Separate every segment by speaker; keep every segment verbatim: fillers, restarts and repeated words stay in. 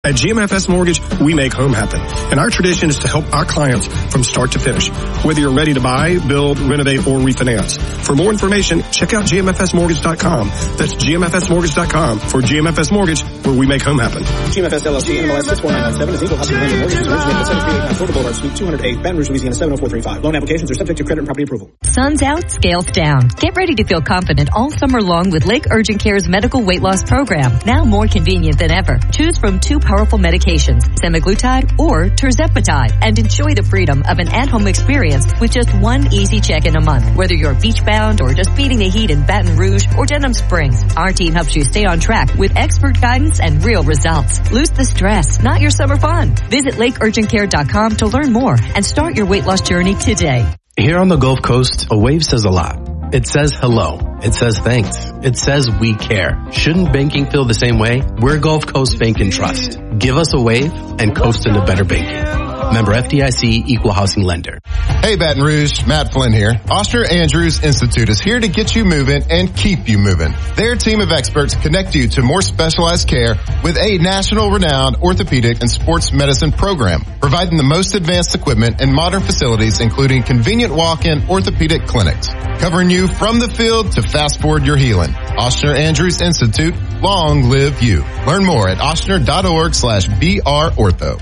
Speaker 1: At G M F S Mortgage, we make home happen. And our tradition is to help our clients from start to finish, whether you're ready to buy, build, renovate, or refinance. For more information, check out G M F S mortgage dot com. That's G M F S mortgage dot com for G M F S Mortgage, where we make home happen.
Speaker 2: G M F S L L C, N M L S six four nine nine seven, is equal housing lender mortgages originated at seven three eight nine Florida Boulevard, Suite two hundred eight, Baton Rouge, Louisiana seven oh four three five. Loan applications are subject to credit and property approval.
Speaker 3: Sun's out, scales down. Get ready to feel confident all summer long with Lake Urgent Care's medical weight loss program. Now more convenient than ever. Choose from two powerful medications, semaglutide or tirzepatide, and enjoy the freedom of an at-home experience with just one easy check-in a month. Whether you're beach-bound or just beating the heat in Baton Rouge or Denham Springs, our team helps you stay on track with expert guidance and real results. Lose the stress, not your summer fun. Visit lake urgent care dot com to learn more and start your weight loss journey today.
Speaker 4: Here on the Gulf Coast, a wave says a lot. It says hello. It says thanks. It says we care. Shouldn't banking feel the same way? We're Gulf Coast Bank and Trust. Give us a wave and coast into better banking. Member F D I C, Equal Housing Lender.
Speaker 5: Hey Baton Rouge, Matt Flynn here. Oster Andrews Institute is here to get you moving and keep you moving. Their team of experts connect you to more specialized care with a national renowned orthopedic and sports medicine program, providing the most advanced equipment and modern facilities, including convenient walk-in orthopedic clinics, covering you from the field to fast forward your healing. Oster Andrews Institute, long live you. Learn more at ostner.org slash BR Ortho.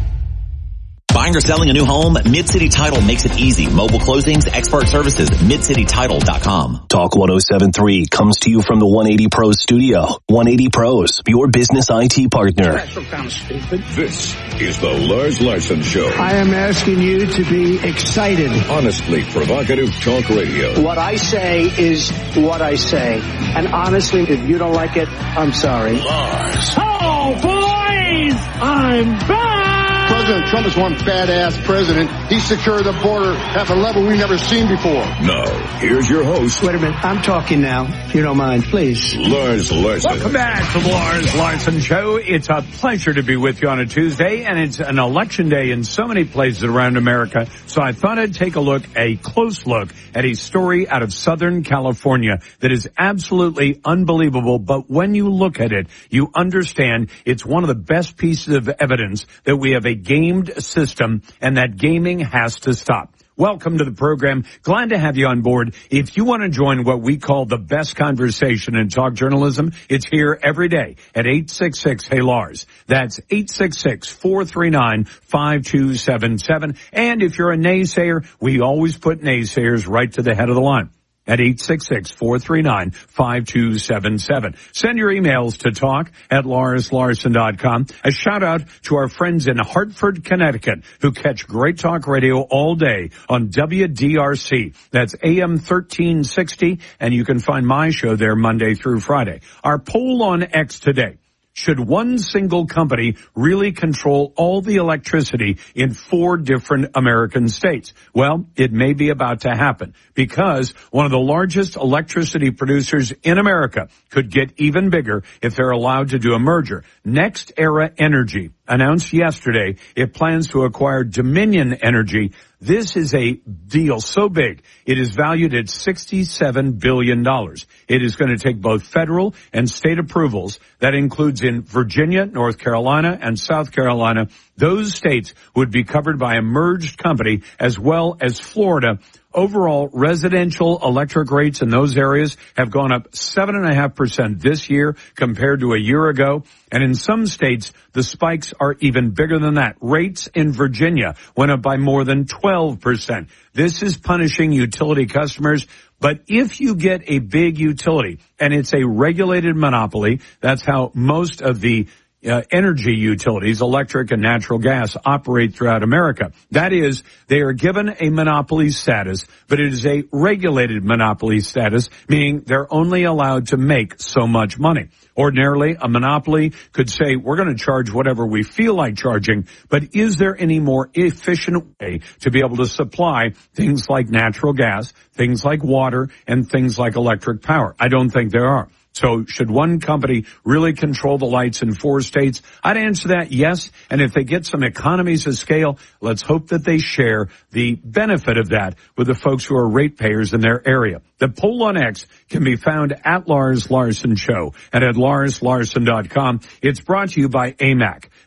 Speaker 6: Buying or selling a new home? Mid-City Title makes it easy. Mobile closings, expert services, mid city title dot com.
Speaker 7: Talk one oh seven point three comes to you from the one eighty Pros studio. one eighty Pros, your business I T partner.
Speaker 8: That's so kind of stupid. This is the Lars Larson Show.
Speaker 9: I am asking you to be excited.
Speaker 8: Honestly provocative talk radio.
Speaker 9: What I say is what I say. And honestly, if you don't like it, I'm sorry.
Speaker 8: Lars.
Speaker 10: Oh, boys! I'm back!
Speaker 11: President Trump is one badass president. He secured the border at a level we've never seen before.
Speaker 8: Now, here's your host.
Speaker 9: Wait a minute. I'm talking now, if you don't mind, please.
Speaker 8: Lars Larson.
Speaker 10: Welcome back to the Lars Larson Show. It's a pleasure to be with you on a Tuesday, and it's an election day in so many places around America. So I thought I'd take a look, a close look, at a story out of Southern California that is absolutely unbelievable. But when you look at it, you understand it's one of the best pieces of evidence that we have a gamed system and that gaming has to stop. Welcome to the program. Glad to have you on board. If you want to join what we call the best conversation in talk journalism, it's here every day at eight six six, hey Lars. That's eight six six, four three nine, five two seven seven. And if you're a naysayer, we always put naysayers right to the head of the line at eight six six, four three nine, five two seven seven. Send your emails to talk at lars larson dot com. A shout out to our friends in Hartford, Connecticut, who catch Great Talk Radio all day on W D R C. That's A M thirteen sixty, and you can find my show there Monday through Friday. Our poll on X today. Should one single company really control all the electricity in four different American states? Well, it may be about to happen because one of the largest electricity producers in America could get even bigger if they're allowed to do a merger. Next Era Energy announced yesterday it plans to acquire Dominion Energy. This is a deal so big, it is valued at sixty-seven billion dollars. It is going to take both federal and state approvals. That includes in Virginia, North Carolina, and South Carolina. Those states would be covered by a merged company, as well as Florida. Overall, residential electric rates in those areas have gone up seven point five percent this year compared to a year ago. And in some states, the spikes are even bigger than that. Rates in Virginia went up by more than twelve percent. This is punishing utility customers. But if you get a big utility, and it's a regulated monopoly, that's how most of the Uh, energy utilities, electric and natural gas, operate throughout America. That is, they are given a monopoly status, but it is a regulated monopoly status, meaning they're only allowed to make so much money. Ordinarily, a monopoly could say, we're going to charge whatever we feel like charging, but is there any more efficient way to be able to supply things like natural gas, things like water, and things like electric power? I don't think there are. So should one company really control the lights in four states? I'd answer that yes. And if they get some economies of scale, let's hope that they share the benefit of that with the folks who are ratepayers in their area. The poll on X can be found at Lars Larson Show and at lars larson dot com. It's brought to you by A M A C.